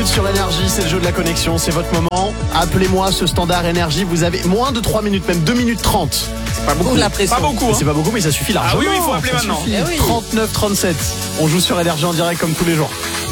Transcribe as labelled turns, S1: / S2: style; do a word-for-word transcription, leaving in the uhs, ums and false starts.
S1: minutes sur Énergie, c'est le jeu de la connexion, c'est votre moment. Appelez-moi ce standard Énergie, vous avez moins de trois minutes, même deux minutes trente.
S2: C'est pas beaucoup.
S3: La pression.
S2: Pas beaucoup. Hein.
S1: C'est pas beaucoup, mais ça suffit largement.
S2: Ah oui, oui, il faut appeler
S1: ça
S2: maintenant.
S1: suffit.
S3: Eh oui.
S1: trente-neuf trente-sept. On joue sur Énergie en direct comme tous les jours.